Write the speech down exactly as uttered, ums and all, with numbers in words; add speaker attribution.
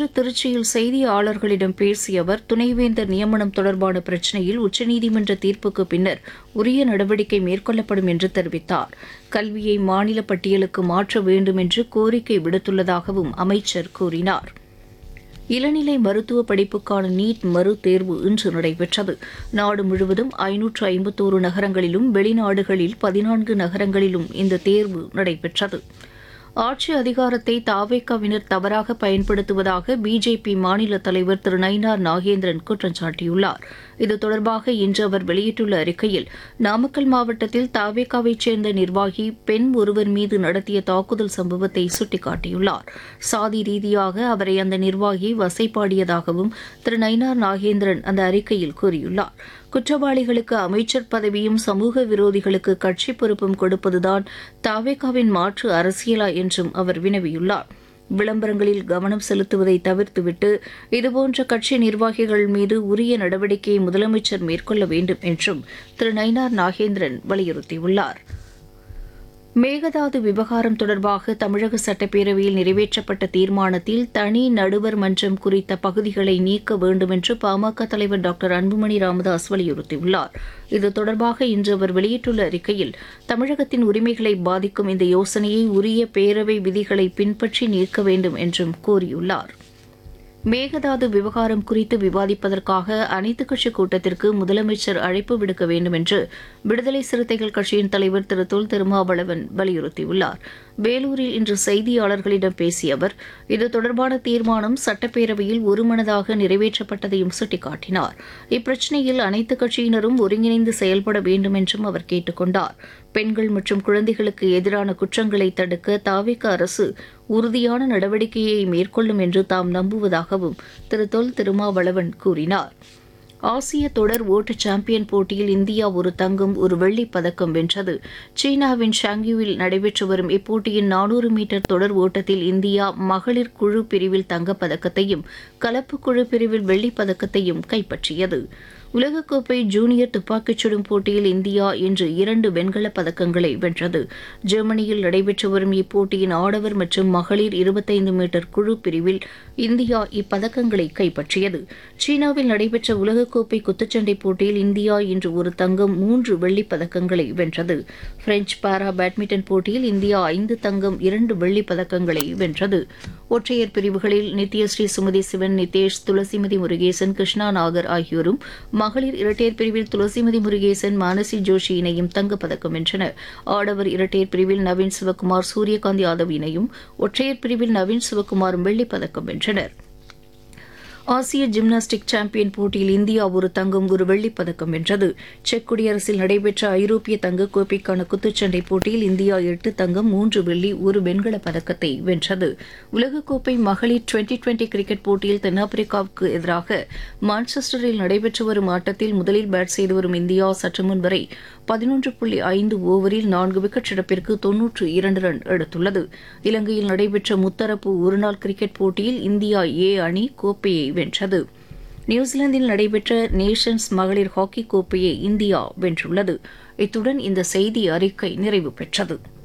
Speaker 1: இன்று திருச்சியில் செய்தியாளர்களிடம் பேசிய அவர் துணைவேந்தர் நியமனம் தொடர்பான பிரச்சினையில் உச்சநீதிமன்ற தீர்ப்புக்கு பின்னர் உரிய நடவடிக்கை மேற்கொள்ளப்படும் என்று தெரிவித்தார். கல்வியை மாநில பட்டியலுக்கு மாற்ற வேண்டும் என்று கோரிக்கை விடுத்துள்ளதாகவும் அமைச்சர் கூறினார். இளநிலை மருத்துவ படிப்புக்கான நீட் மறு தேர்வு இன்று நடைபெற்றது. நாடு முழுவதும் ஐநூற்று ஐம்பத்தோரு நகரங்களிலும் வெளிநாடுகளில் பதினான்கு நகரங்களிலும் இந்த தேர்வு நடைபெற்றது. ஆட்சி அதிகாரத்தை தாவேகாவினர் தவறாக பயன்படுத்துவதாக பிஜேபி மாநில தலைவர் திரு நயினார் நாகேந்திரன் குற்றம் சாட்டியுள்ளார். இது தொடர்பாக இன்று அவர் வெளியிட்டுள்ள அறிக்கையில், நாமக்கல் மாவட்டத்தில் தாவேகாவைச் சேர்ந்த நிர்வாகி பெண் ஒருவர் மீது நடத்திய தாக்குதல் சம்பவத்தை சுட்டிக்காட்டியுள்ளார். சாதி ரீதியாக அவரை அந்த நிர்வாகி வசைபாடியதாகவும் திரு நயினார் நாகேந்திரன் அந்த அறிக்கையில் கூறியுள்ளார். குற்றவாளிகளுக்கு அமைச்சர் பதவியும் சமூக விரோதிகளுக்கு கட்சி பொறுப்பும் கொடுப்பதுதான் தாவேகாவின் மாற்று அரசியலா என்றும் அவர் வினவியுள்ளார். விளம்பரங்களில் கவனம் செலுத்துவதை தவிர்த்துவிட்டு இதுபோன்ற கட்சி நிர்வாகிகள் மீது உரிய நடவடிக்கையை முதலமைச்சர் மேற்கொள்ள வேண்டும் என்றும் திரு நயினார் நாகேந்திரன் வலியுறுத்தியுள்ளார். மேகதாது விவகாரம் தொடர்பாக தமிழக சட்டப்பேரவையில் நிறைவேற்றப்பட்ட தீர்மானத்தில் தனி நடுவர் மன்றம் குறித்த பகுதிகளை நீக்க வேண்டும் என்று பாமக தலைவர் டாக்டர் அன்புமணி ராமதாஸ் வலியுறுத்தியுள்ளார். இது தொடர்பாக இன்று அவர் வெளியிட்டுள்ள அறிக்கையில், தமிழகத்தின் உரிமைகளை பாதிக்கும் இந்த யோசனையை உரிய பேரவை விதிகளை பின்பற்றி நீக்க வேண்டும் என்றும் கூறியுள்ளார். மேகதாது விவகாரம் குறித்து விவாதிப்பதற்காக அனைத்துக் கட்சி கூட்டத்திற்கு முதலமைச்சர் அழைப்பு விடுக்க வேண்டும் என்று விடுதலை சிறுத்தைகள் கட்சியின் தலைவர் திரு தொல் திருமாவளவன் வலியுறுத்தியுள்ளார். வேலூரில் இன்று செய்தியாளர்களிடம் பேசிய அவர், இது தொடர்பான தீர்மானம் சட்டப்பேரவையில் ஒருமனதாக நிறைவேற்றப்பட்டதையும் சுட்டிக்காட்டினார். இப்பிரச்சினையில் அனைத்துக் கட்சியினரும் ஒருங்கிணைந்து செயல்பட வேண்டும் என்றும் அவர் கேட்டுக் கொண்டார். பெண்கள் மற்றும் குழந்தைகளுக்கு எதிரான குற்றங்களை தடுக்க தாவேக அரசு உறுதியான நடவடிக்கையை மேற்கொள்ளும் என்று தாம் நம்புவதாகவும் திரு தொல் திருமாவளவன் கூறினார். ஆசிய தொடர் ஓட்ட சாம்பியன் போட்டியில் இந்தியா ஒரு தங்கம் ஒரு வெள்ளிப் பதக்கம் வென்றது. சீனாவின் ஷாங்யூவில் நடைபெற்று வரும் இப்போட்டியின் நானூறு மீட்டர் தொடர் ஓட்டத்தில் இந்தியா மகளிர் குழு பிரிவில் தங்கப்பதக்கத்தையும் கலப்பு குழு பிரிவில் வெள்ளிப் பதக்கத்தையும் கைப்பற்றியது. உலகக்கோப்பை ஜூனியர் துப்பாக்கிச் சுடும் போட்டியில் இந்தியா இன்று இரண்டு வெண்கலப் பதக்கங்களை வென்றது. ஜெர்மனியில் நடைபெற்று வரும் இப்போட்டியின் ஆடவர் மற்றும் மகளிர் இருபத்தைந்து மீட்டர் குழு பிரிவில் இந்தியா இப்பதக்கங்களை கைப்பற்றியது. சீனாவில் நடைபெற்ற உலகக்கோப்பை குத்துச்சண்டை போட்டியில் இந்தியா இன்று ஒரு தங்கம் மூன்று வெள்ளிப் பதக்கங்களை வென்றது. பிரெஞ்ச் பாரா பேட்மிண்டன் போட்டியில் இந்தியா ஐந்து தங்கம் இரண்டு வெள்ளிப் பதக்கங்களை வென்றது. ஒற்றையர் பிரிவுகளில் நித்யஸ்ரீ சுமதி சிவன், நிதேஷ், துளசிமதி முருகேசன், கிருஷ்ணா நாகர் ஆகியோரும், மகளிர் இரட்டையர் பிரிவில் துளசிமதி முருகேசன், மானசி ஜோஷி இணையும் தங்கப்பதக்கம் வென்றனர். ஆடவர் இரட்டையர் பிரிவில் நவீன் சிவக்குமார், சூரியகாந்த் யாதவ் இணையும், ஒற்றையர் பிரிவில் நவீன் சிவக்குமாரும் வெள்ளிப் பதக்கம் வென்றனர். ஆசிய ஜிம்னாஸ்டிக் சாம்பியன் போட்டியில் இந்தியா ஒரு தங்கம் ஒரு வெள்ளிப் பதக்கம் வென்றது. செக் குடியரசில் நடைபெற்ற ஐரோப்பிய தங்கக்கோப்பைக்கான குத்துச்சண்டை போட்டியில் இந்தியா எட்டு தங்கம் மூன்று வெள்ளி ஒரு வெண்கலப் பதக்கத்தை வென்றது. உலகக்கோப்பை மகளிர் டுவெண்டி டுவெண்டி கிரிக்கெட் போட்டியில் தென்னாப்பிரிக்காவுக்கு எதிராக மான்செஸ்டரில் நடைபெற்று வரும் ஆட்டத்தில் முதலில் பேட் செய்து வரும் இந்தியா சற்று முன் வரை பதினொன்று புள்ளி ஐந்து ஓவரில் நான்கு விக்கெட் இழப்பிற்கு தொன்னூற்று இரண்டு ரன் எடுத்துள்ளது. இலங்கையில் நடைபெற்ற முத்தரப்பு ஒருநாள் கிரிக்கெட் போட்டியில் இந்தியா ஏ அணி கோப்பையை வென்றது. நியூசிலாந்தில் நடைபெற்ற நேஷன்ஸ் மகளிர் ஹாக்கி கோப்பையை இந்தியா வென்றுள்ளது. இத்துடன் இந்த செய்தி அறிக்கை நிறைவு பெற்றது.